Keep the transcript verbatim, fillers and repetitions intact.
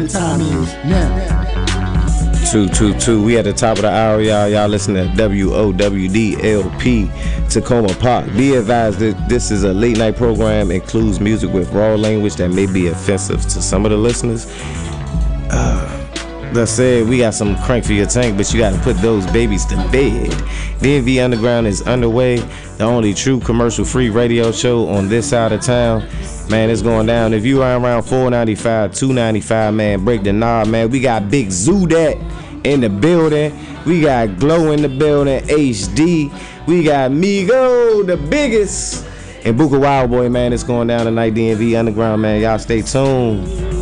the time is now. Two, two, two. We at the top of the hour, y'all. Y'all listening to W O W D L P Tacoma Park. Be advised that this is a late night program, includes music with raw language that may be offensive to some of the listeners. Uh, that said, we got some crank for your tank, but you got to put those babies to bed. D M V Underground is underway, the only true commercial-free radio show on this side of town. Man, it's going down. If you are around four ninety-five, two ninety-five, man, break the knob, man. We got Big Zoodat in the building. We got Glow in the building, H D. We got Migo, the biggest. And Buka Wild Boy, man, it's going down tonight. D M V Underground, man. Y'all stay tuned.